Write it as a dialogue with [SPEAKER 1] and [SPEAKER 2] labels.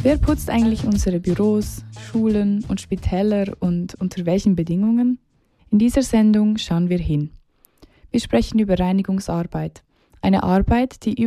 [SPEAKER 1] Wer putzt eigentlich unsere Büros, Schulen und Spitäler und unter welchen Bedingungen? In dieser Sendung schauen wir hin. Wir sprechen über Reinigungsarbeit. Eine Arbeit, die